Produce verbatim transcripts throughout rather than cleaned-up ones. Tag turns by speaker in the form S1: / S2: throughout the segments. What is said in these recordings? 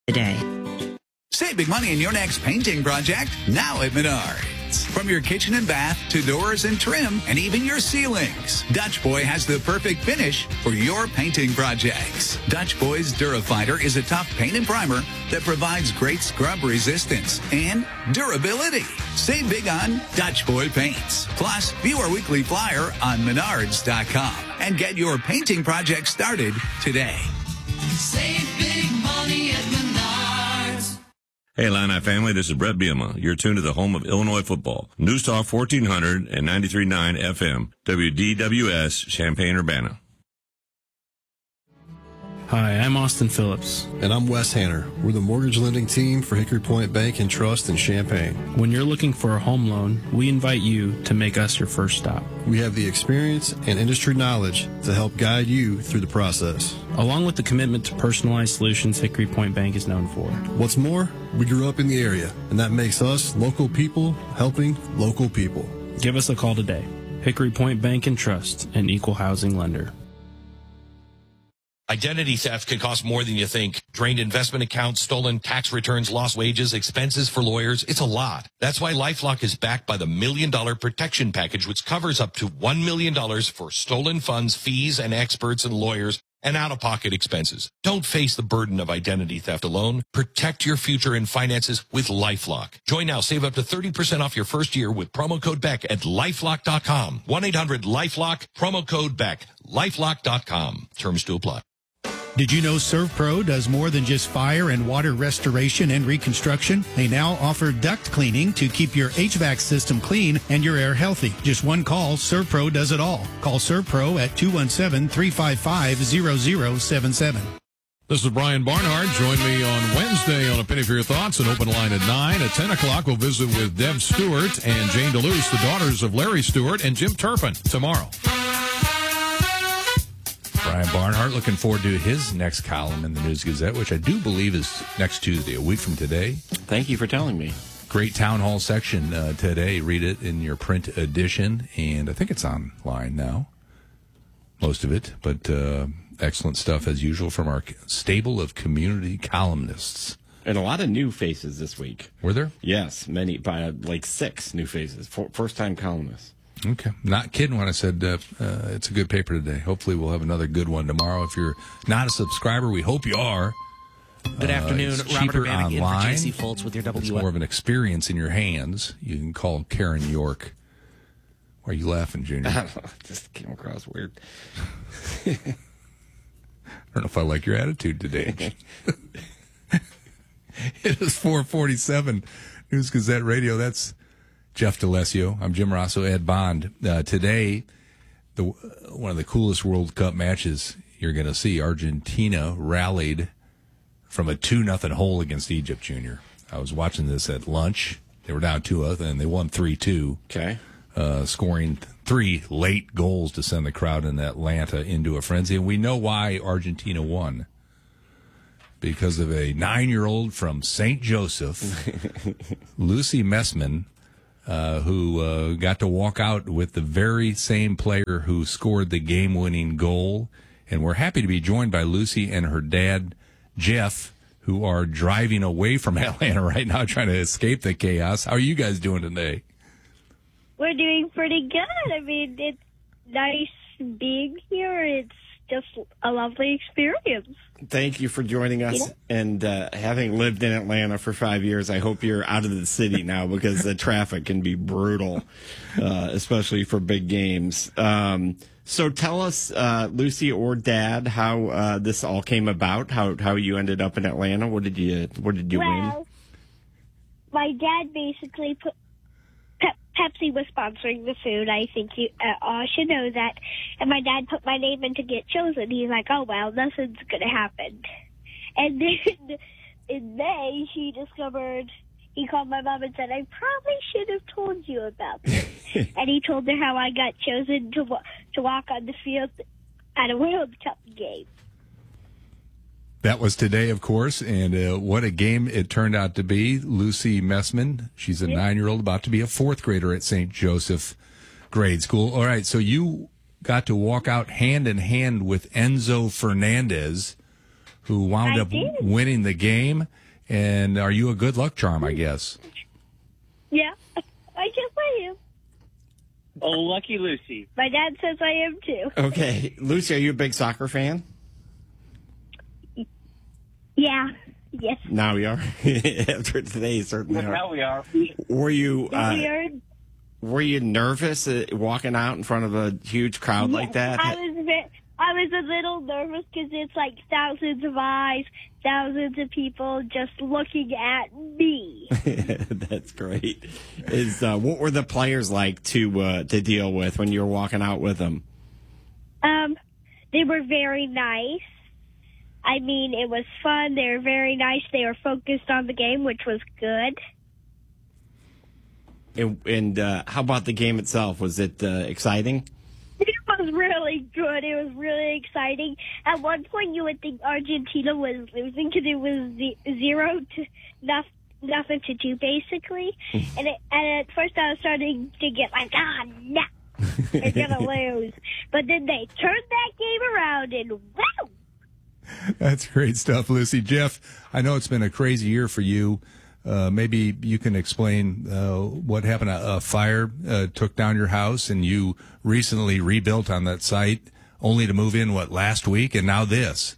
S1: today.
S2: Save big money in your next painting project now at Menards. From your kitchen and bath to doors and trim and even your ceilings, Dutch Boy has the perfect finish for your painting projects. Dutch Boy's Durafighter is a tough paint and primer that provides great scrub resistance and durability. Save big on Dutch Boy paints. Plus, view our weekly flyer on menards dot com and get your painting project started today.
S3: Save big money at Menards.
S4: Hey, Illini family, this is Brett Bielema. You're tuned to the home of Illinois football. News Talk fourteen hundred and ninety-three point nine F M, W D W S, Champaign-Urbana.
S5: Hi, I'm Austin Phillips.
S6: And I'm Wes Hanner. We're the mortgage lending team for Hickory Point Bank and Trust in Champaign.
S5: When you're looking for a home loan, we invite you to make us your first stop.
S6: We have the experience and industry knowledge to help guide you through the process.
S5: Along with the commitment to personalized solutions Hickory Point Bank is known for.
S6: What's more, we grew up in the area, and that makes us local people helping local people.
S5: Give us a call today. Hickory Point Bank and Trust, an equal housing lender.
S7: Identity theft can cost more than you think. Drained investment accounts, stolen tax returns, lost wages, expenses for lawyers. It's a lot. That's why LifeLock is backed by the Million Dollar Protection Package, which covers up to one million dollars for stolen funds, fees, and experts and lawyers, and out-of-pocket expenses. Don't face the burden of identity theft alone. Protect your future and finances with LifeLock. Join now. Save up to thirty percent off your first year with promo code Beck at lifelock dot com. one eight hundred lifelock, promo code Beck, lifelock dot com. Terms to apply.
S8: Did you know ServPro does more than just fire and water restoration and reconstruction? They now offer duct cleaning to keep your H V A C system clean and your air healthy. Just one call, ServPro does it all. Call ServPro at two one seven, three five five, zero zero seven seven.
S9: This is Brian Barnhart. Join me on Wednesday on A Penny for Your Thoughts, an open line at nine. At ten o'clock, we'll visit with Deb Stewart and Jane DeLuce, the daughters of Larry Stewart, and Jim Turpin tomorrow.
S10: Brian Barnhart, looking forward to his next column in the News Gazette, which I do believe is next Tuesday, a week from today.
S11: Thank you for telling me.
S10: Great town hall section uh, today. Read it in your print edition, and I think it's online now, most of it. But uh, excellent stuff, as usual, from our stable of community columnists.
S11: And a lot of new faces this week.
S10: Were there?
S11: Yes, many, by like six new faces, first-time columnists.
S10: Okay. Not kidding when I said uh, uh, it's a good paper today. Hopefully we'll have another good one tomorrow. If you're not a subscriber, we hope you are.
S12: Good afternoon.
S10: Uh,
S12: Robert Urbanek in for J C
S10: online.
S12: Foltz with your W.
S10: It's more of an experience in your hands. You can call Karen York. Why are you laughing, Junior?
S11: I don't know. It just came across weird.
S10: I don't know if I like your attitude today. It is four forty-seven News Gazette Radio. That's Jeff DeLessio. I'm Jim Rosso, Ed Bond. Uh, today, the one of the coolest World Cup matches you're going to see. Argentina rallied from a two nothing hole against Egypt, Junior. I was watching this at lunch. They were down two nothing, and they won three two.
S11: Okay.
S10: Uh, scoring three late goals to send the crowd in Atlanta into a frenzy. And we know why Argentina won. Because of a nine-year-old from Saint Joseph, Lucy Messman, Uh, who uh, got to walk out with the very same player who scored the game-winning goal. And we're happy to be joined by Lucy and her dad, Jeff, who are driving away from Atlanta right now, trying to escape the chaos. How are you guys doing today?
S13: We're doing pretty good. I mean, it's nice being here. It's just a lovely experience.
S11: Thank you for joining us.
S13: Yeah.
S11: And uh, having lived in Atlanta for five years, I hope you're out of the city now because the traffic can be brutal, uh, especially for big games. Um, so tell us, uh, Lucy or Dad, how uh, this all came about, how how you ended up in Atlanta. What did you What did you
S13: well,
S11: win?
S13: My dad basically put Pe- Pepsi was sponsoring the food. I think you uh, all should know that. And my dad put my name in to get chosen. He's like, oh, well, nothing's going to happen. And then in May, he discovered, he called my mom and said, I probably should have told you about this. And he told her how I got chosen to, wa- to walk on the field at a World Cup game.
S10: That was today, of course, and uh, what a game it turned out to be. Lucy Messman, she's a yeah. nine-year-old, about to be a fourth grader at Saint Joseph Grade School. All right, so you got to walk out hand in hand with Enzo Fernandez, who wound
S13: I
S10: up
S13: did.
S10: winning the game. And are you a good luck charm, I guess?
S13: Yeah, I guess I am.
S1: Oh, lucky Lucy.
S13: My dad says I am too.
S11: Okay, Lucy, are you a big soccer fan?
S13: Yeah. Yes.
S11: Now we are. After today, you certainly are.
S1: Now we are.
S11: Were you uh,
S13: we are.
S11: were you nervous uh, walking out in front of a huge crowd like that?
S13: I was. Ve- I was a little nervous because it's like thousands of eyes, thousands of people just looking at me.
S11: That's great. Is uh, what were the players like to uh, to deal with when you were walking out with them?
S13: Um, they were very nice. I mean, it was fun. They were very nice. They were focused on the game, which was good.
S11: And, and uh, how about the game itself? Was it uh, exciting?
S13: It was really good. It was really exciting. At one point, you would think Argentina was losing because it was ze- zero to nothing, nothing to do, basically. and, it, and at first, I was starting to get like, ah, no, they're going to lose. But then they turned that game around and woo!
S10: That's great stuff, Lucy. Jeff, I know it's been a crazy year for you. Uh, maybe you can explain uh, what happened. A, a fire uh, took down your house, and you recently rebuilt on that site, only to move in, what, last week, and now this.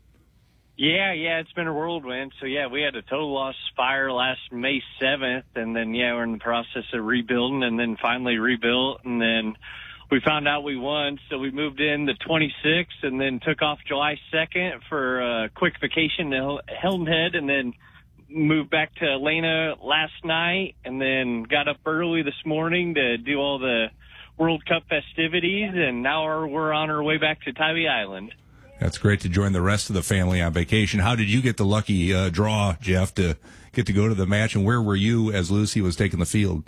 S1: Yeah, yeah, it's been a whirlwind. So, yeah, we had a total loss fire last May seventh, and then, yeah, we're in the process of rebuilding, and then finally rebuilt, and then we found out we won, so we moved in the twenty-sixth, and then took off July second for a quick vacation to Hilton Head, and then moved back to Atlanta last night, and then got up early this morning to do all the World Cup festivities, and now we're on our way back to Tybee Island.
S10: That's great to join the rest of the family on vacation. How did you get the lucky uh, draw, Jeff, to get to go to the match, and where were you as Lucy was taking the field?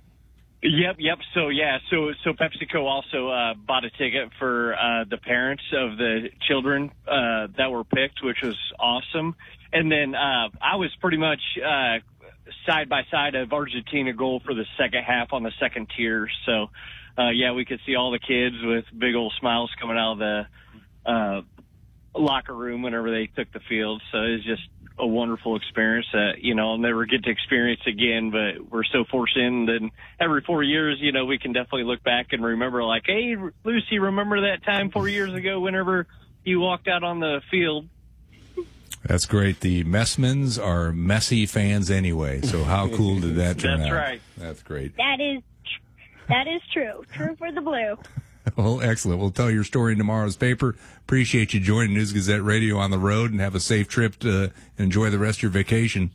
S1: Yep, yep. So, yeah, so so PepsiCo also uh, bought a ticket for uh, the parents of the children uh, that were picked, which was awesome. And then uh, I was pretty much uh, side by side of Argentina goal for the second half on the second tier. So, uh, yeah, we could see all the kids with big old smiles coming out of the uh, locker room whenever they took the field. So it was just a wonderful experience that, you know, I'll never get to experience again, but we're so fortunate. And every four years, you know, we can definitely look back and remember, like, hey, Lucy, remember that time four years ago whenever you walked out on the field?
S10: That's great. The Messmans are messy fans anyway, so how cool did that turn
S1: That's
S10: out?
S1: That's right.
S10: That's great.
S13: That is, that is true. True for the blue.
S10: Well, excellent. We'll tell your story in tomorrow's paper. Appreciate you joining News Gazette Radio on the road, and have a safe trip to and enjoy the rest of your vacation.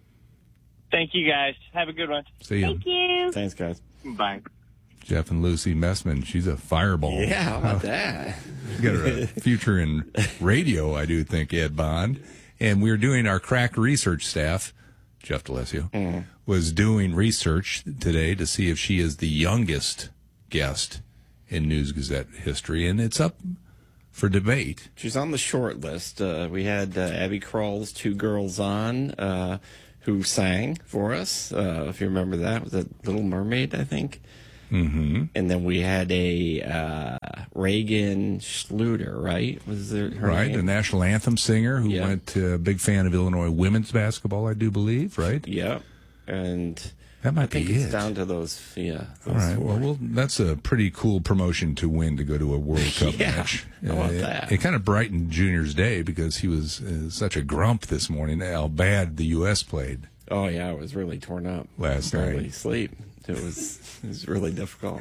S1: Thank you, guys. Have a good one.
S10: See you.
S13: Thank you.
S11: Thanks, guys.
S1: Bye.
S10: Jeff and Lucy Messman. She's a fireball.
S11: Yeah, how about that?
S10: Got a future in radio, I do think, Ed Bond. And we were doing our crack research staff, Jeff D'Alessio, mm. was doing research today to see if she is the youngest guest in News Gazette history, and it's up for debate.
S11: She's on the short list. Uh, we had uh, Abby Kroll's Two Girls On, uh, who sang for us, uh, if you remember that. Was it Little Mermaid, I think?
S10: Mm-hmm.
S11: And then we had a uh, Reagan Schluter, right? Was there her
S10: Right,
S11: name?
S10: the national anthem singer who
S11: Yeah.
S10: went to a big fan of Illinois women's basketball, I do believe, right?
S11: Yeah. And
S10: that might
S11: I think
S10: be
S11: it's
S10: it.
S11: down to those, yeah. Those
S10: All right,
S11: four.
S10: well, well, that's a pretty cool promotion to win to go to a World Cup
S11: Yeah,
S10: match.
S11: how about
S10: Uh,
S11: that?
S10: It, it kind of brightened Junior's day because he was uh, such a grump this morning how bad the U S played.
S11: Oh, yeah, it was really torn up.
S10: Last
S11: Barely
S10: night.
S11: sleep. It was, it was really difficult.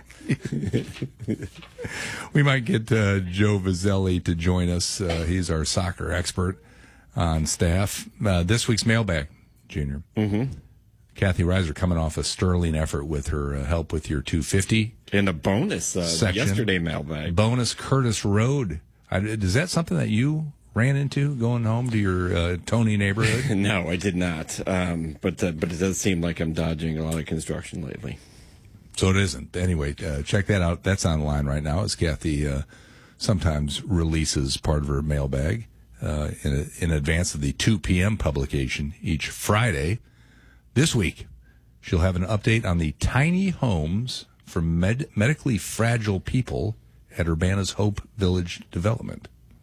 S10: We might get uh, Joe Vizzelli to join us. Uh, he's our soccer expert on staff. Uh, this week's mailbag, Junior.
S11: Mm-hmm.
S10: Kathy Reiser coming off a sterling effort with her uh, help with your two fifty.
S11: And a bonus uh,
S10: section.
S11: yesterday mailbag.
S10: Bonus Curtis Road. I, is that something that you ran into going home to your uh, Tony neighborhood?
S11: No, I did not. Um, but uh, but it does seem like I'm dodging a lot of construction lately.
S10: So it isn't. Anyway, uh, check that out. That's online right now. As Kathy uh, sometimes releases part of her mailbag uh, in, in advance of the two p.m. publication each Friday. This week, she'll have an update on the tiny homes for med- medically fragile people at Urbana's Hope Village development.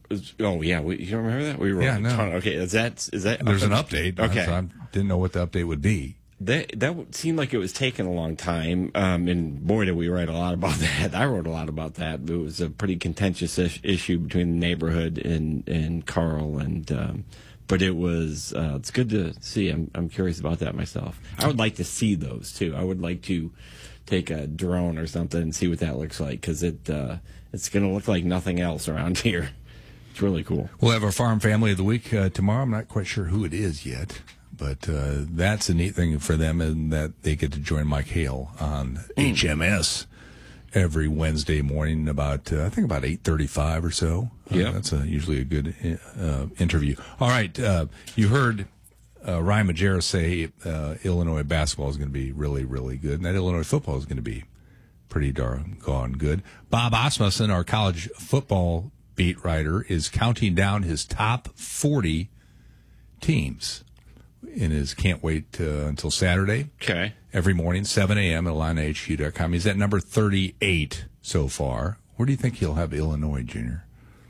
S11: Oh yeah, we, you don't remember that? We wrote
S10: Yeah,
S11: a
S10: no.
S11: ton. Okay, is that is that?
S10: There's an update.
S11: Okay,
S10: So I didn't know what the update would be.
S11: That that seemed like it was taking a long time, um, and boy, did we write a lot about that. I wrote a lot about that. It was a pretty contentious ish, issue between the neighborhood and and Carl, and um, but it was uh, it's good to see. I'm I'm curious about that myself. I would like to see those too. I would like to take a drone or something and see what that looks like, because it uh, it's going to look like nothing else around here. It's really cool.
S10: We'll have our Farm Family of the Week uh, tomorrow. I'm not quite sure who it is yet. But uh, that's a neat thing for them, in that they get to join Mike Hale on mm. H M S every Wednesday morning, about uh, I think about eight thirty-five or so. Yeah, uh, that's a, usually a good uh, interview. All right, uh, you heard uh, Ryan Majerus say uh, Illinois basketball is going to be really, really good, and that Illinois football is going to be pretty darn gone good. Bob Asmussen, our college football beat writer, is counting down his top forty teams in his Can't Wait uh, Until Saturday.
S11: Okay.
S10: Every morning, seven a.m. at Illini H Q dot com. He's at number thirty-eight so far. Where do you think he'll have Illinois, Junior?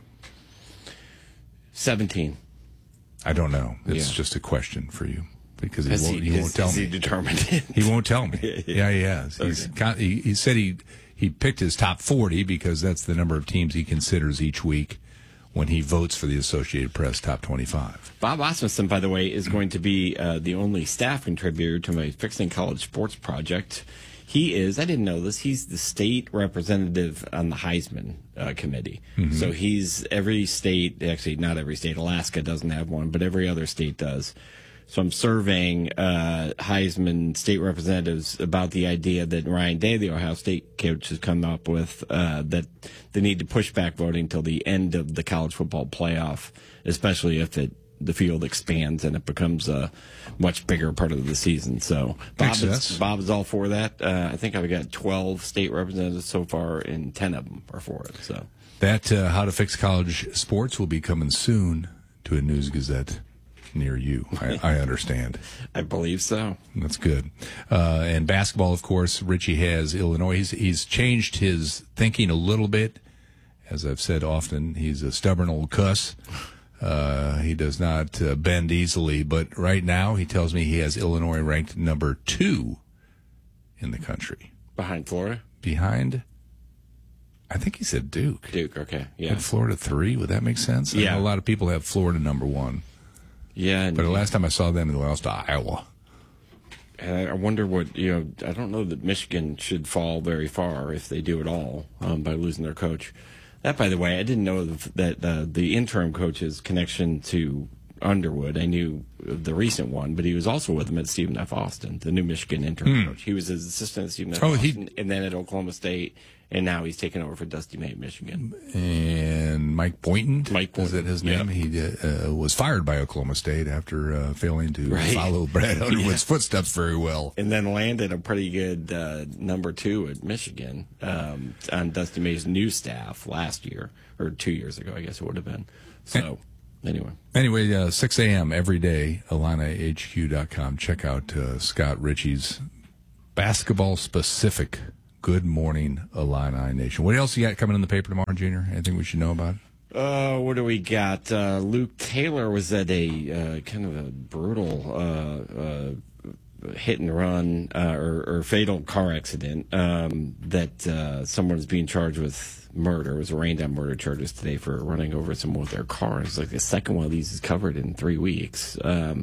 S11: seventeen.
S10: I don't know. It's
S11: Yeah.
S10: just a question for you, because he
S11: Has
S10: won't,
S11: he-
S10: he
S11: has-
S10: won't tell
S11: has
S10: me.
S11: he determined it?
S10: He won't tell me. Yeah, he has. He's
S11: Okay.
S10: con- he, he said he, he picked his top forty because that's the number of teams he considers each week when he votes for the Associated Press top twenty-five.
S11: Bob Asmussen, by the way, is going to be uh, the only staff contributor to my Fixing College Sports project. He is, I didn't know this, he's the state representative on the Heisman uh, committee.
S10: Mhm.
S11: So he's every state, actually not every state, Alaska doesn't have one, but every other state does. So I'm surveying uh, Heisman state representatives about the idea that Ryan Day, the Ohio State coach, has come up with, uh, that they need to push back voting till the end of the college football playoff, especially if it the field expands and it becomes a much bigger part of the season. So Bob
S10: Makes
S11: is,
S10: sense.
S11: Bob is all for that. Uh, I think I've got twelve state representatives so far, and ten of them are for it. So
S10: That uh, How to Fix College Sports will be coming soon to a News Gazette near you. I, I understand.
S11: I believe so.
S10: That's good. Uh, and basketball, of course, Richie has Illinois. He's, he's changed his thinking a little bit. As I've said often, he's a stubborn old cuss. Uh, he does not uh, bend easily. But right now, he tells me he has Illinois ranked number two in the country.
S11: Behind Florida?
S10: Behind, I think he said Duke.
S11: Duke, okay. Yeah.
S10: Had Florida three? Would that make sense? I
S11: Yeah.
S10: know a lot of people have Florida number one.
S11: Yeah. And
S10: But the last time I saw them, they lost to Iowa.
S11: And I I wonder what, you know, I don't know that Michigan should fall very far, if they do at all, um, by losing their coach. That, by the way, I didn't know that uh, the interim coach's connection to Underwood. I knew the recent one, but he was also with him at Stephen F. Austin, the new Michigan interim
S10: Hmm.
S11: coach. He was his assistant at Stephen F.
S10: Oh, he-
S11: Austin, and then at Oklahoma State, and now he's taken over for Dusty May at Michigan.
S10: And Mike Boynton,
S11: Mike
S10: is that his name? He uh, was fired by Oklahoma State after uh, failing to
S11: Right.
S10: follow Brad Underwood's
S11: Yeah.
S10: footsteps very well.
S11: And then landed a pretty good uh, number two at Michigan um, on Dusty May's new staff last year, or two years ago, I guess it would have been. So, anyway.
S10: Anyway, uh, six a.m. every day, Illini H Q dot com. Check out uh, Scott Ritchie's basketball-specific Good Morning Illini Nation. What else you got coming in the paper tomorrow, Junior? Anything we should know about?
S11: Uh, what do we got? Uh, Luke Taylor was at a uh, kind of a brutal uh, uh, hit and run uh, or, or fatal car accident um, that uh, someone is being charged with murder. It was arraigned on murder charges today for running over someone with their car. It's like the second one of these is covered in three weeks. Um,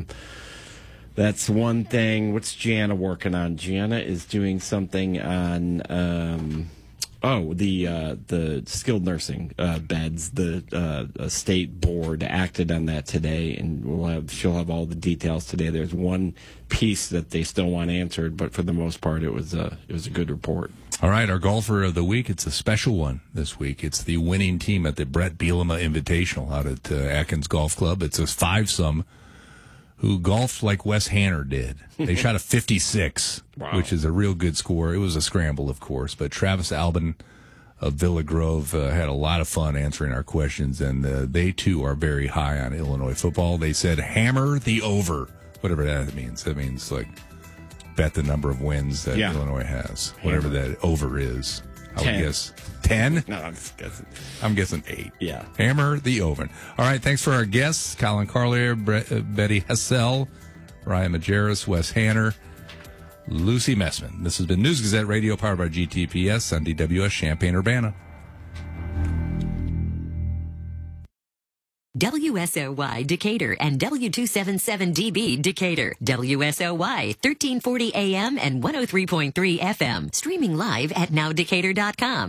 S11: That's one thing. What's Gianna working on? Gianna is doing something on um, oh the uh, the skilled nursing uh, beds. The uh, state board acted on that today, and we'll have she'll have all the details today. There's one piece that they still want answered, but for the most part, it was a it was a good report.
S10: All right, our golfer of the week, it's a special one this week. It's the winning team at the Brett Bielema Invitational out at uh, Atkins Golf Club. It's a five-some who golfed like Wes Hanner did. They shot a fifty-six,
S11: Wow.
S10: which is a real good score. It was a scramble, of course, but Travis Albin of Villa Grove uh, had a lot of fun answering our questions, and uh, they, too, are very high on Illinois football. They said, hammer the over, whatever that means. That means, like, bet the number of wins that
S11: Yeah.
S10: Illinois has, whatever
S11: Hammer.
S10: that over is. I
S11: ten.
S10: would guess ten.
S11: No, I'm just guessing.
S10: I'm guessing eight.
S11: Yeah.
S10: Hammer the oven. All right, thanks for our guests, Colin Carlier, Bre- uh, Betty Hessel, Ryan Majerus, Wes Hanner, Lucy Messman. This has been News Gazette Radio, powered by G T P S on D W S Champaign-Urbana.
S14: W S O Y Decatur and W two seventy-seven D B Decatur. W S O Y thirteen forty A M and one oh three point three F M. Streaming live at now decatur dot com.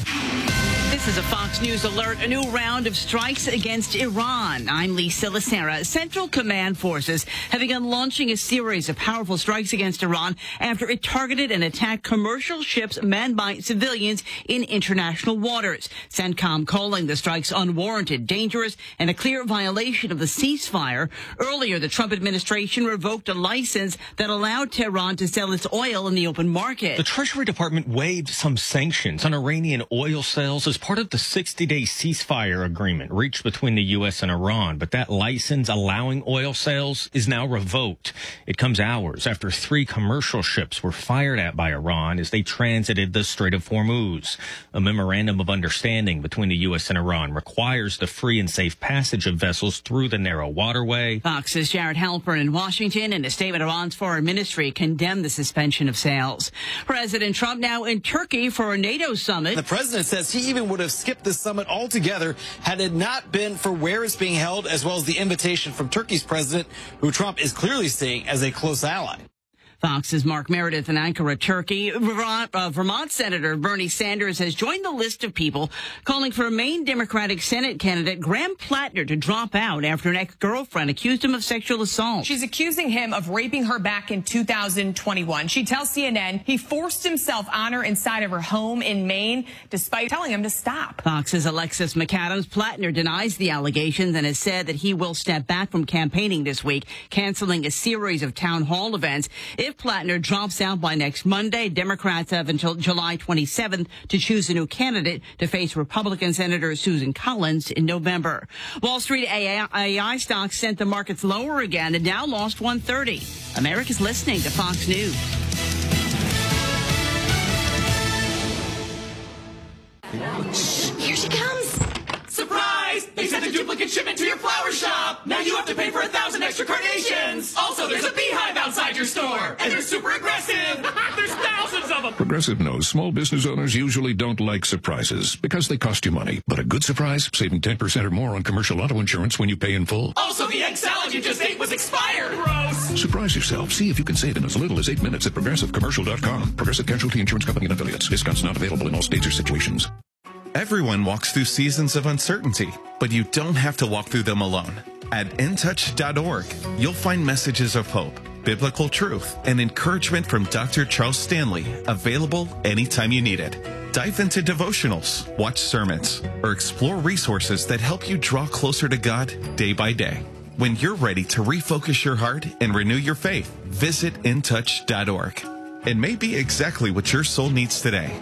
S15: This is a Fox News alert. A new round of strikes against Iran. I'm Lisa Lacera. Central Command forces have begun launching a series of powerful strikes against Iran after it targeted and attacked commercial ships manned by civilians in international waters. CENTCOM calling the strikes unwarranted, dangerous, and a clear violation of the ceasefire. Earlier, the Trump administration revoked a license that allowed Tehran to sell its oil in the open market.
S16: The Treasury Department waived some sanctions on Iranian oil sales as part of the sixty-day ceasefire agreement reached between the U S and Iran, but that license allowing oil sales is now revoked. It comes hours after three commercial ships were fired at by Iran as they transited the Strait of Hormuz. A memorandum of understanding between the U S and Iran requires the free and safe passage of vessels through the narrow waterway.
S15: Fox's Jared Halpern in Washington. In a statement, Iran's foreign ministry condemned the suspension of sales. President Trump now in Turkey for a NATO summit.
S17: The president says he even would have skipped the summit altogether had it not been for where it's being held, as well as the invitation from Turkey's president, who Trump is clearly seeing as a close ally.
S15: Fox's Mark Meredith in Ankara, Turkey. Vermont, uh, Vermont Senator Bernie Sanders has joined the list of people calling for Maine Democratic Senate candidate Graham Plattner to drop out after an ex-girlfriend accused him of sexual assault.
S18: She's accusing him of raping her back in two thousand twenty-one. She tells C N N he forced himself on her inside of her home in Maine, despite telling him to stop.
S15: Fox's Alexis McAdams. Plattner denies the allegations and has said that he will step back from campaigning this week, canceling a series of town hall events. If Plattner drops out by next Monday, Democrats have until July twenty-seventh to choose a new candidate to face Republican Senator Susan Collins in November. Wall Street A I stocks sent the markets lower again and now lost one thirty. America's listening to Fox News.
S3: Here she comes! Surprise! They sent a duplicate shipment to your flower shop! Now you have to pay for a thousand extra carnations! Also, there's a beehive outside your store! And they're super aggressive! There's thousands of them!
S19: Progressive knows small business owners usually don't like surprises because they cost you money. But a good surprise, saving ten percent or more on commercial auto insurance when you pay in full.
S3: Also, the egg salad you just ate was expired! Gross!
S19: Surprise yourself. See if you can save in as little as eight minutes at progressive commercial dot com. Progressive Casualty Insurance Company and Affiliates. Discounts not available in all states or situations.
S20: Everyone walks through seasons of uncertainty, but you don't have to walk through them alone. At in touch dot org, you'll find messages of hope, biblical truth, and encouragement from Doctor Charles Stanley, available anytime you need it. Dive into devotionals, watch sermons, or explore resources that help you draw closer to God day by day. When you're ready to refocus your heart and renew your faith, visit in touch dot org. It may be exactly what your soul needs today.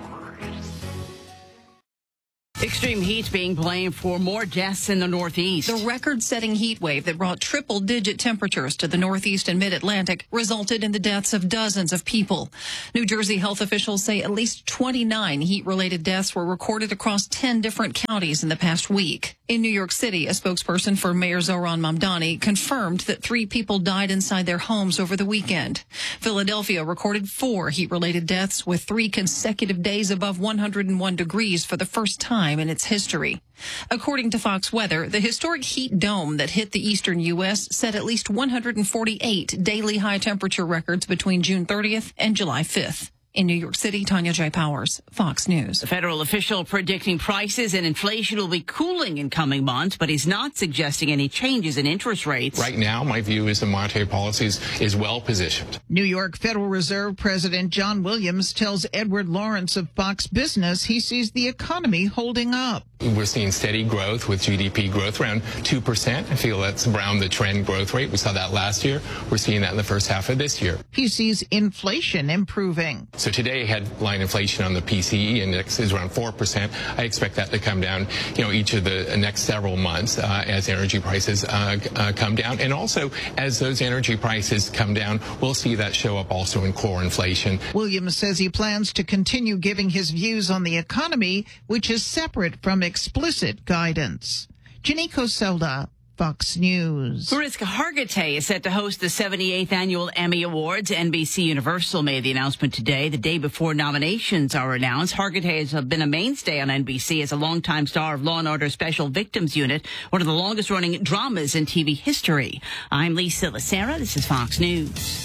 S15: Extreme heat being blamed for more deaths in the Northeast.
S21: The record-setting heat wave that brought triple-digit temperatures to the Northeast and Mid-Atlantic resulted in the deaths of dozens of people. New Jersey health officials say at least twenty-nine heat-related deaths were recorded across ten different counties in the past week. In New York City, a spokesperson for Mayor Zohran Mamdani confirmed that three people died inside their homes over the weekend. Philadelphia recorded four heat-related deaths with three consecutive days above one hundred one degrees for the first time in its history. According to Fox Weather, the historic heat dome that hit the eastern U S set at least one hundred forty-eight daily high temperature records between June thirtieth and July fifth. In New York City, Tanya J. Powers, Fox News.
S15: A federal official predicting prices and inflation will be cooling in coming months, but he's not suggesting any changes in interest rates.
S22: Right now, my view is the monetary policy is, is well positioned.
S23: New York Federal Reserve President John Williams tells Edward Lawrence of Fox Business he sees the economy holding up.
S22: We're seeing steady growth with G D P growth around two percent. I feel that's around the trend growth rate. We saw that last year. We're seeing that in the first half of this year.
S23: He sees inflation improving.
S22: So today, headline inflation on the P C E index is around four percent. I expect that to come down, you know, each of the next several months uh, as energy prices uh, uh, come down. And also, as those energy prices come down, we'll see that show up also in core inflation.
S23: Williams says he plans to continue giving his views on the economy, which is separate from explicit guidance. Janiko Selda, Fox News.
S15: Mariska Hargitay is set to host the seventy-eighth Annual Emmy Awards. N B C Universal made the announcement today, the day before nominations are announced. Hargitay has been a mainstay on N B C as a longtime star of Law and Order Special Victims Unit, one of the longest-running dramas in T V history. I'm Lee Silasera. This is Fox News.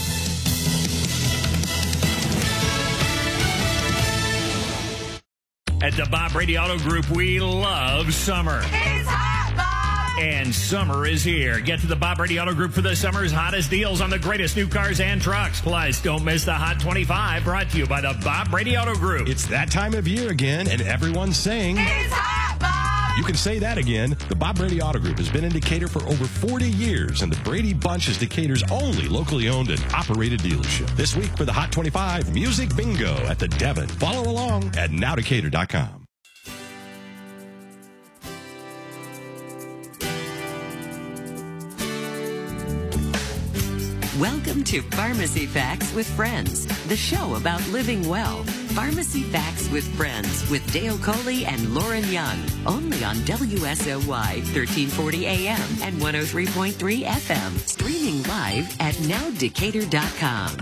S2: At the Bob Brady Auto Group, we love summer.
S3: It's hot, Bob!
S2: And summer is here. Get to the Bob Brady Auto Group for the summer's hottest deals on the greatest new cars and trucks. Plus, don't miss the Hot twenty-five, brought to you by the Bob Brady Auto Group.
S4: It's that time of year again, and everyone's saying...
S3: It's hot, Bob!
S4: You can say that again. The Bob Brady Auto Group has been in Decatur for over forty years, and the Brady Bunch is Decatur's only locally owned and operated dealership. This week for the Hot twenty-five Music Bingo at the Devon. Follow along at now decatur dot com.
S14: Welcome to Pharmacy Facts with Friends, the show about living well. Pharmacy Facts with Friends with Dale Coley and Lauren Young, only on W S O Y thirteen forty A M and one oh three point three F M, streaming live at now decatur dot com.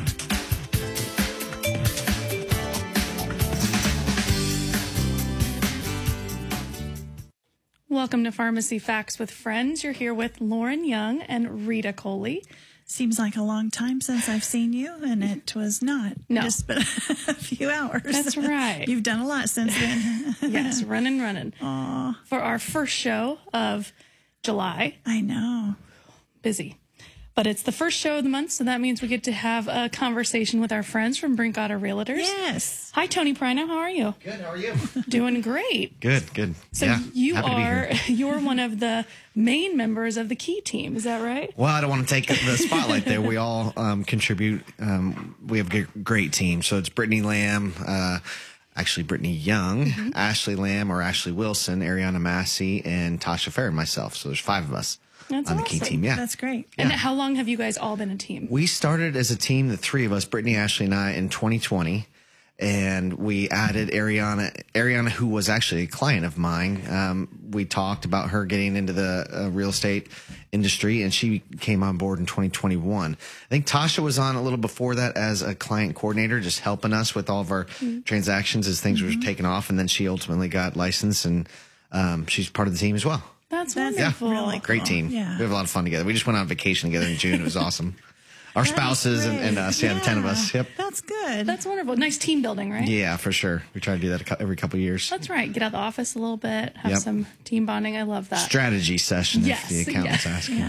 S6: Welcome to Pharmacy Facts with Friends. You're here with Lauren Young and Rita Coley.
S24: Seems like a long time since I've seen you, and it was not.
S6: No.
S24: Just been a few hours.
S6: That's right.
S24: You've done a lot since then.
S6: Yes, running, running.
S24: Aw.
S6: For our first show of July.
S24: I know.
S6: Busy. But it's the first show of the month, so that means we get to have a conversation with our friends from Brinkotter Realtors.
S24: Yes.
S6: Hi, Tony Prino. How are you?
S25: Good. How are you?
S6: Doing great.
S25: Good. Good.
S6: So
S25: yeah,
S6: you
S25: happy to be
S6: are
S25: here.
S6: you're one of the main members of the Key team. Is that right?
S25: Well, I don't want to take the spotlight there. We all um, contribute. Um, we have a great team. So it's Brittany Lamb, uh, actually Brittany Young, mm-hmm. Ashley Lamb or Ashley Wilson, Ariana Massey, and Tasha Fair and myself. So there's five of us.
S6: That's
S25: on the
S6: awesome.
S25: Key team. Yeah.
S24: That's great.
S6: And
S25: Yeah.
S6: how long have you guys all been a team?
S25: We started as a team, the three of us, Brittany, Ashley, and I, in twenty twenty. And we added Ariana, Ariana, who was actually a client of mine. Um, we talked about her getting into the uh, real estate industry, and she came on board in twenty twenty-one. I think Tasha was on a little before that as a client coordinator, just helping us with all of our mm-hmm. transactions as things mm-hmm. were taking off. And then she ultimately got licensed, and um, she's part of the team as well.
S6: That's
S24: That's
S6: wonderful.
S24: really cool.
S25: Great team.
S24: Yeah.
S25: We have a lot of fun together. We just went on vacation together in June. It was awesome. Our
S24: That is
S25: spouses and,
S24: great.
S25: and us. Yeah, the ten of us. Yep.
S24: That's good.
S6: That's wonderful. Nice team building, right?
S25: Yeah, for sure. We try to do that a cou- every couple of years.
S6: That's right. Get out of the office a little bit, have
S25: Yep.
S6: some team bonding. I love that.
S25: Strategy session
S6: Yes,
S25: if the accountant's
S6: yes.
S25: asking.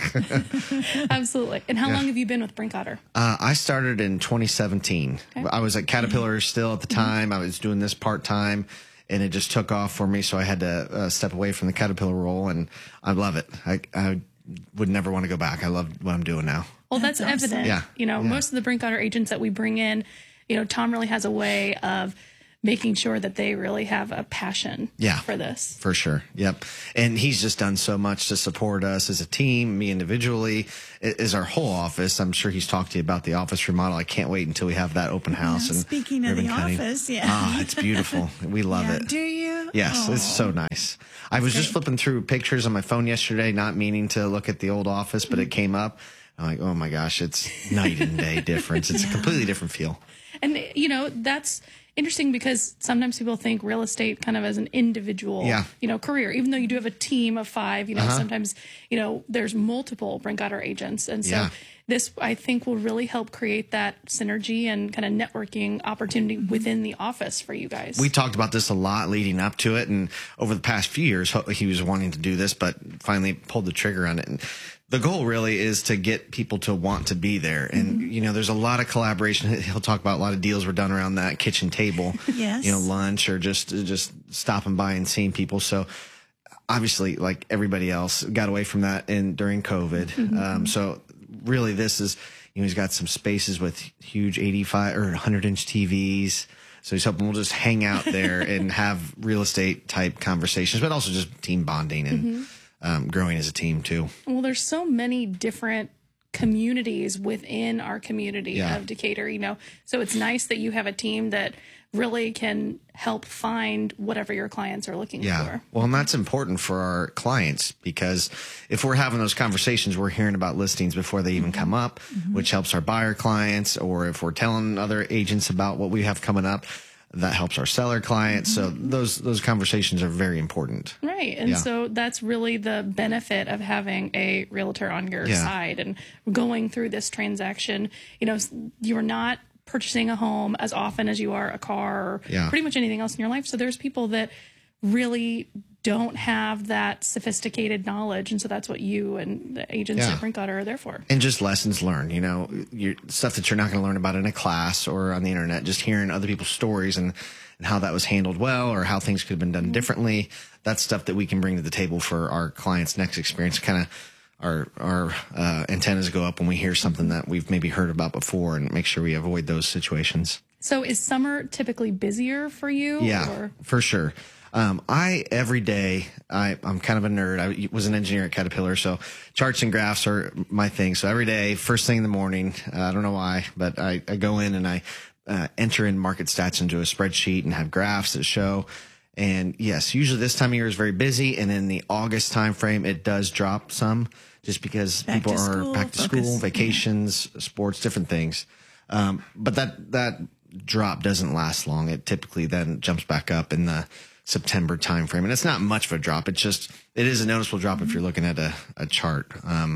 S6: Yeah.
S25: Yeah.
S6: Absolutely. And how
S25: Yeah.
S6: long have you been with Brinkotter?
S25: Uh, I started in twenty seventeen.
S6: Okay.
S25: I was at Caterpillar still at the time. I was doing this part time, and it just took off for me. So I had to uh, step away from the Caterpillar role, and I love it. I, I would never want to go back. I love what I'm doing now.
S6: Well, that's,
S24: That's awesome.
S6: evident.
S25: Yeah.
S6: You know,
S25: Yeah.
S6: most of the Brinkotter agents that we bring in, you know, Tom really has a way of making sure that they really have a passion
S25: Yeah.
S6: for this.
S25: For sure. Yep. And he's just done so much to support us as a team, me individually, i- is our whole office. I'm sure he's talked to you about the office remodel. I can't wait until we have that open house.
S24: Yeah,
S25: and
S24: speaking of
S25: ribbon
S24: the
S25: cutting.
S24: office, yeah.
S25: Ah, it's beautiful. We love
S24: Yeah,
S25: it.
S24: do you?
S25: Yes,
S24: Oh.
S25: it's so nice. I was just flipping through pictures on my phone yesterday, not meaning to look at the old office, but it came up. I'm like, oh my gosh, it's night and day difference. It's a completely different feel.
S6: And, you know, that's interesting because sometimes people think real estate kind of as an individual,
S25: Yeah.
S6: you know, career, even though you do have a team of five, you know,
S25: Uh-huh.
S6: sometimes, you know, there's multiple Brinkotter agents. And so
S25: Yeah.
S6: this, I think, will really help create that synergy and kind of networking opportunity within the office for you guys.
S25: We talked about this a lot leading up to it, and over the past few years, he was wanting to do this, but finally pulled the trigger on it. And the goal really is to get people to want to be there. And, mm-hmm. you know, there's a lot of collaboration. He'll talk about a lot of deals were done around that kitchen table,
S24: yes.
S25: you know, lunch or just, just stopping by and seeing people. So obviously, like everybody else, got away from that in during COVID. Mm-hmm. Um, so really this is, you know, he's got some spaces with huge eighty-five or one hundred inch T Vs. So he's hoping we'll just hang out there and have real estate type conversations, but also just team bonding and mm-hmm. um, growing as a team too.
S6: Well, there's so many different communities within our community
S25: Yeah.
S6: of Decatur, you know, so it's nice that you have a team that really can help find whatever your clients are looking
S25: Yeah.
S6: for.
S25: Well, and that's important for our clients, because if we're having those conversations, we're hearing about listings before they even come up,
S6: Mm-hmm.
S25: which helps our buyer clients. Or if we're telling other agents about what we have coming up, that helps our seller clients. So those those conversations are very important.
S6: Right. And
S25: Yeah.
S6: so that's really the benefit of having a realtor on your
S25: Yeah.
S6: side and going through this transaction. You know, you're not purchasing a home as often as you are a car or
S25: Yeah.
S6: pretty much anything else in your life. So there's people that really don't have that sophisticated knowledge. And so that's what you and the agents
S25: Yeah.
S6: at Brinkotter are there for.
S25: And just lessons learned, you know, you're, stuff that you're not going to learn about in a class or on the internet, just hearing other people's stories and, and how that was handled well or how things could have been done differently. That's stuff that we can bring to the table for our clients' next experience. Kind of our, our uh, antennas go up when we hear something that we've maybe heard about before and make sure we avoid those situations.
S6: So is summer typically busier for you?
S25: Yeah,
S6: Or?
S25: for sure. Um, I, every day, I, I'm kind of a nerd. I was an engineer at Caterpillar, so charts and graphs are my thing. So every day, first thing in the morning, uh, I don't know why, but I, I go in and I uh, enter in market stats into a spreadsheet and have graphs that show. And yes, usually this time of year is very busy. And in the August time frame, it does drop some just because
S24: Back
S25: people
S24: to
S25: are
S24: school,
S25: back to
S24: focus.
S25: school, vacations, sports, different things. Um, but that, that drop doesn't last long. It typically then jumps back up in the September timeframe. And it's not much of a drop. It's just, it is a noticeable drop if you're looking at a, a chart. Um,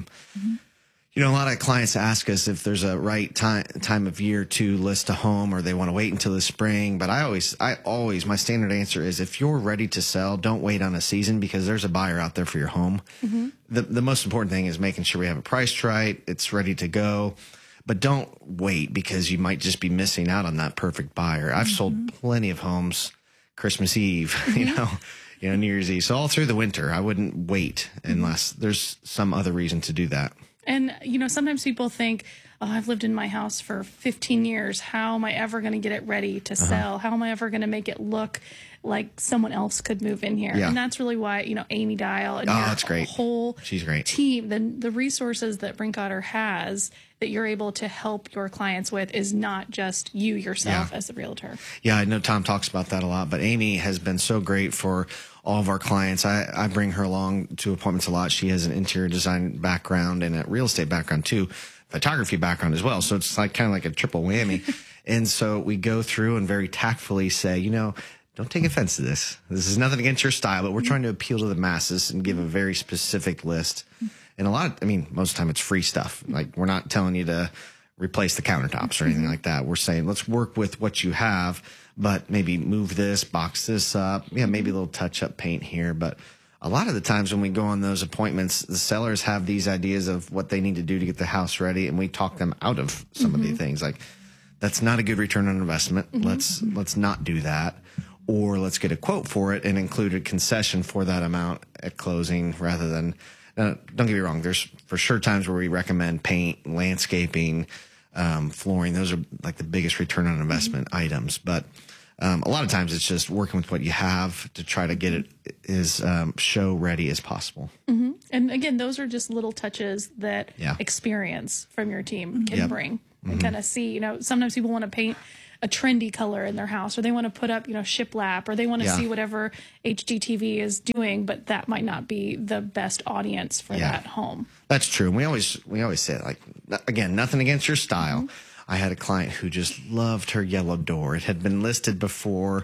S25: you know, a lot of clients ask us if there's a right time, time of year to list a home or they want to wait until the spring. But I always, I always, my standard answer is if you're ready to sell, don't wait on a season because there's a buyer out there for your home.
S6: Mm-hmm.
S25: The, the most important thing is making sure we have it priced right. It's ready to go. But don't wait because you might just be missing out on that perfect buyer. I've sold plenty of homes Christmas Eve, you know, you know, New Year's Eve. So all through the winter, I wouldn't wait unless there's some other reason to do that.
S6: And, you know, sometimes people think, oh, I've lived in my house for fifteen years. How am I ever going to get it ready to sell? How am I ever going to make it look like someone else could move in here?
S25: Yeah.
S6: And that's really why, you know, Amy Dial and
S25: Oh,
S6: your
S25: that's great.
S6: whole
S25: She's great.
S6: team, the, the resources that Brinkotter has that you're able to help your clients with is not just you yourself
S25: Yeah.
S6: as a realtor.
S25: Yeah, I know Tom talks about that a lot, but Amy has been so great for all of our clients. I, I bring her along to appointments a lot. She has an interior design background and a real estate background too, photography background as well. So it's like kind of like a triple whammy. And so we go through and very tactfully say, you know, don't take offense to this. This is nothing against your style, but we're trying to appeal to the masses and give a very specific list. And a lot of, I mean, most of the time it's free stuff. Like we're not telling you to replace the countertops or anything like that. We're saying, let's work with what you have, but maybe move this, box this up. Yeah, maybe a little touch up paint here. But a lot of the times when we go on those appointments, the sellers have these ideas of what they need to do to get the house ready. And we talk them out of some of the things like, that's not a good return on investment. Let's, let's not do that. Or let's get a quote for it and include a concession for that amount at closing rather than, uh, don't get me wrong. There's for sure times where we recommend paint, landscaping, um, flooring. Those are like the biggest return on investment items. But um, a lot of times it's just working with what you have to try to get it as um, show ready as possible.
S6: Mm-hmm. And again, those are just little touches that
S25: Yeah.
S6: experience from your team can
S25: Yep.
S6: bring and
S25: Mhm.
S6: kind of see, you know, sometimes people want to paint a trendy color in their house or they want to put up, you know, shiplap or they want to
S25: Yeah.
S6: see whatever H G T V is doing, but that might not be the best audience for
S25: Yeah.
S6: that home.
S25: That's true. And we always we always say it, like again, nothing against your style. I had a client who just loved her yellow door. It had been listed before.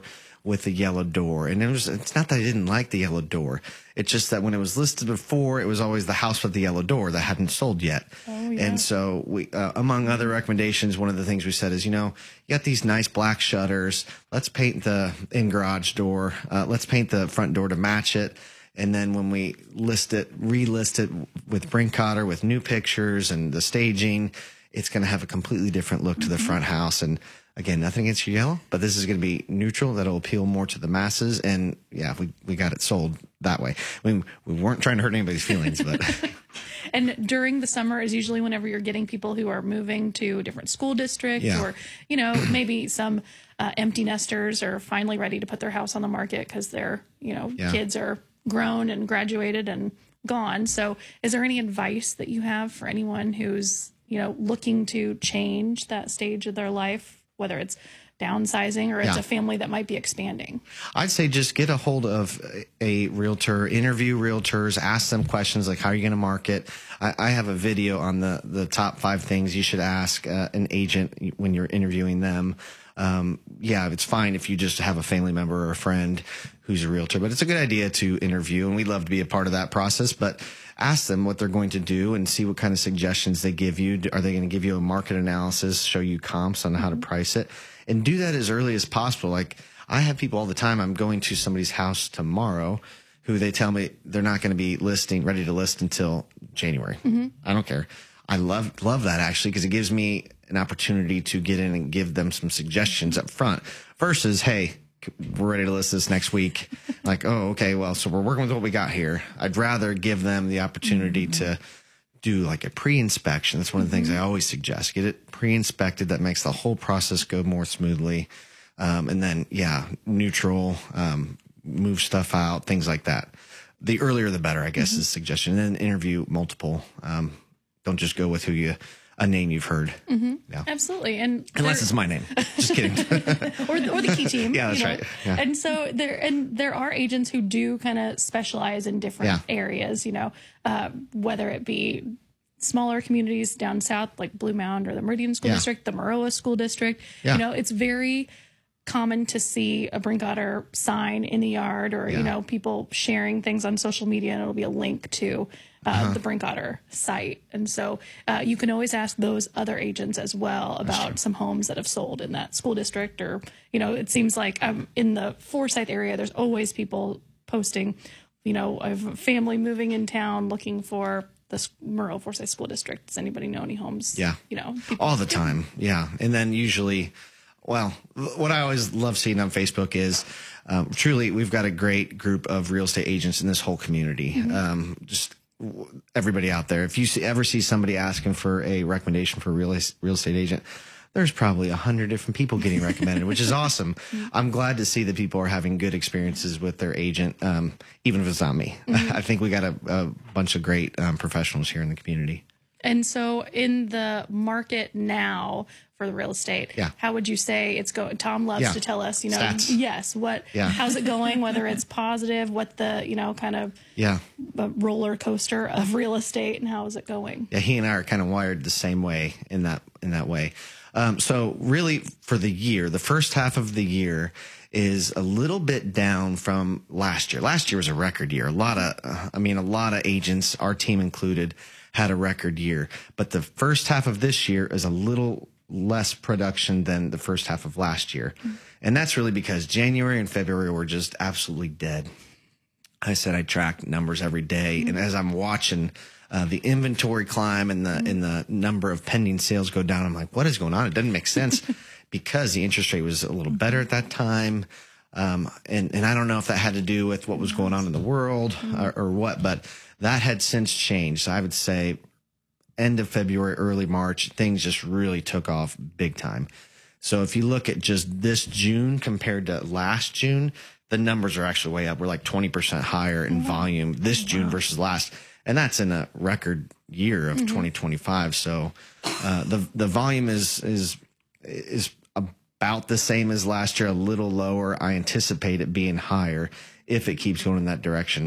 S25: with the yellow door. And it was, it's not that I didn't like the yellow door. It's just that when it was listed before, it was always the house with the yellow door that hadn't sold yet.
S6: Oh, yeah.
S25: And so we, uh, among other recommendations, one of the things we said is, you know, you got these nice black shutters. Let's paint the in garage door. Uh, let's paint the front door to match it. And then when we list it, relist it with Brinkotter with new pictures and the staging, it's going to have a completely different look to the front house. And again, nothing against your yellow, but this is going to be neutral. That'll appeal more to the masses. And yeah, we, we got it sold that way. I mean, we weren't trying to hurt anybody's feelings, but.
S6: And during the summer is usually whenever you're getting people who are moving to a different school district
S25: Yeah.
S6: or, you know, maybe some uh, empty nesters are finally ready to put their house on the market because their, you know,
S25: Yeah.
S6: kids are grown and graduated and gone. So is there any advice that you have for anyone who's, you know, looking to change that stage of their life, whether it's downsizing or it's
S25: Yeah.
S6: a family that might be expanding?
S25: I'd say just get a hold of a realtor, interview realtors, ask them questions like, how are you going to market? I, I have a video on the, the top five things you should ask uh, an agent when you're interviewing them. Um, yeah, it's fine if you just have a family member or a friend who's a realtor, but it's a good idea to interview, and we'd love to be a part of that process. But ask them what they're going to do and see what kind of suggestions they give you. Are they going to give you a market analysis, show you comps on how to price it? And do that as early as possible. Like, I have people all the time. I'm going to somebody's house tomorrow who they tell me they're not going to be listing, ready to list until January.
S6: Mm-hmm.
S25: I don't care. I love love that actually, because it gives me an opportunity to get in and give them some suggestions up front versus, hey, we're ready to list this next week. Like, oh, okay, well, so we're working with what we got here. I'd rather give them the opportunity to do like a pre-inspection. That's one of the things I always suggest. Get it pre-inspected. That makes the whole process go more smoothly. Um, and then, yeah, neutral, um, move stuff out, things like that. The earlier the better, I guess,
S6: Mm-hmm.
S25: is a suggestion. And then interview multiple. Um, don't just go with who you, a name you've heard.
S6: Mm-hmm.
S25: Yeah.
S6: Absolutely. And
S25: Unless
S6: there-
S25: it's my name. Just kidding.
S6: or, the, or the key team.
S25: Yeah, that's
S6: you know.
S25: right. Yeah.
S6: And so there, and there are agents who do kind of specialize in different
S25: Yeah.
S6: areas, you know, uh, whether it be smaller communities down south, like Blue Mound or the Meridian School
S25: Yeah.
S6: District, the Maroa School District.
S25: Yeah.
S6: You know, it's very common to see a Brinkotter sign in the yard or,
S25: Yeah.
S6: you know, people sharing things on social media, and it'll be a link to uh,
S25: Uh-huh.
S6: the Brinkotter site. And so uh, you can always ask those other agents as well about some homes that have sold in that school district. Or, you know, it seems like um, in the Forsyth area, there's always people posting, you know, I have a family moving in town looking for the S- Merle Forsyth School District. Does anybody know any homes?
S25: Yeah.
S6: You know, people-
S25: All the time. Yeah. And then usually, well, what I always love seeing on Facebook is um, truly we've got a great group of real estate agents in this whole community.
S6: Mm-hmm.
S25: Um, just w- everybody out there. If you see, ever see somebody asking for a recommendation for a real, es- real estate agent, there's probably a hundred different people getting recommended, which is awesome. I'm glad to see that people are having good experiences with their agent, um, even if it's not me.
S6: Mhm.
S25: I think we got a, a bunch of great um, professionals here in the community.
S6: And so in the market now for the real estate,
S25: Yeah.
S6: how would you say it's going? Tom loves
S25: Yeah.
S6: to tell us, you know,
S25: Stats.
S6: yes, what,
S25: Yeah.
S6: how's it going, whether it's positive, what the, you know, kind of
S25: Yeah.
S6: uh, roller coaster of real estate, and how is it going?
S25: Yeah, he and I are kind of wired the same way in that in that way. Um, so really, for the year, the first half of the year is a little bit down from last year. Last year was a record year. A lot of, uh, I mean, a lot of agents, our team included, had a record year. But the first half of this year is a little less production than the first half of last year, and that's really because January and February were just absolutely dead. I said I track numbers every day, and as I'm watching uh, the inventory climb and the and the number of pending sales go down, I'm like, what is going on? It doesn't make sense because the interest rate was a little better at that time, um, and and I don't know if that had to do with what was going on in the world or, or what, but that had since changed. So I would say end of February, early March, things just really took off big time. So if you look at just this June compared to last June, the numbers are actually way up. We're like twenty percent higher in volume this June versus last. And that's in a record year of
S6: Mhm.
S25: twenty twenty-five. So uh, the the volume is is is about the same as last year, a little lower. I anticipate it being higher if it keeps going in that direction.